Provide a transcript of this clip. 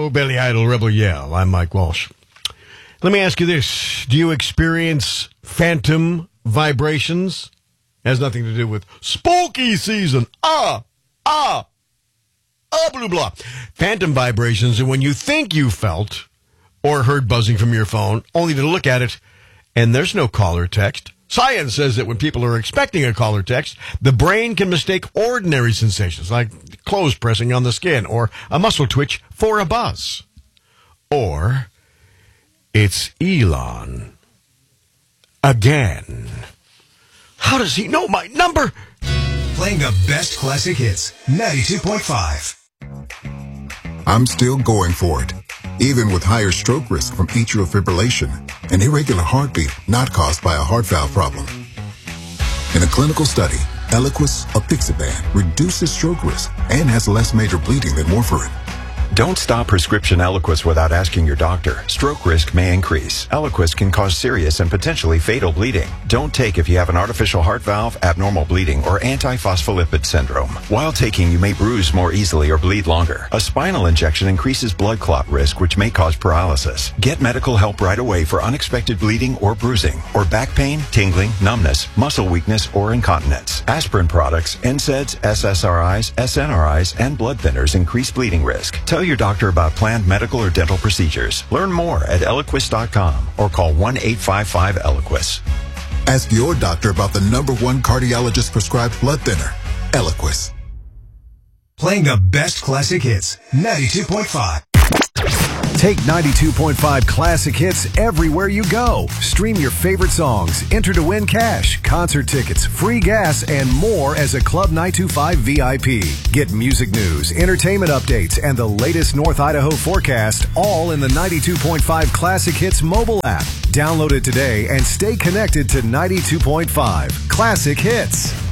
Billy Idol, Rebel Yell. I'm Mike Walsh. Let me ask you this. Do you experience phantom vibrations? Has nothing to do with spooky season. Blah, blah. Phantom vibrations are when you think you felt or heard buzzing from your phone, only to look at it, and there's no call or text. Science says that when people are expecting a call or text, the brain can mistake ordinary sensations, like clothes pressing on the skin or a muscle twitch, for a buzz. Or it's Elon. Again. How does he know my number? Playing the best classic hits, 92.5. I'm still going for it, even with higher stroke risk from atrial fibrillation, an irregular heartbeat not caused by a heart valve problem. In a clinical study, Eliquis apixaban reduces stroke risk and has less major bleeding than warfarin. Don't stop prescription Eliquis without asking your doctor. Stroke risk may increase. Eliquis can cause serious and potentially fatal bleeding. Don't take if you have an artificial heart valve, abnormal bleeding, or antiphospholipid syndrome. While taking, you may bruise more easily or bleed longer. A spinal injection increases blood clot risk, which may cause paralysis. Get medical help right away for unexpected bleeding or bruising, or back pain, tingling, numbness, muscle weakness, or incontinence. Aspirin products, NSAIDs, SSRIs, SNRIs, and blood thinners increase bleeding risk. Tell your doctor about planned medical or dental procedures. Learn more at Eliquis.com or call 1-855-ELIQUIS. Ask your doctor about the #1 cardiologist prescribed blood thinner, Eliquis. Playing the best classic hits, 92.5. Take 92.5 Classic Hits everywhere you go. Stream your favorite songs, enter to win cash, concert tickets, free gas, and more as a Club 925 VIP. Get music news, entertainment updates, and the latest North Idaho forecast all in the 92.5 Classic Hits mobile app. Download it today and stay connected to 92.5 Classic Hits.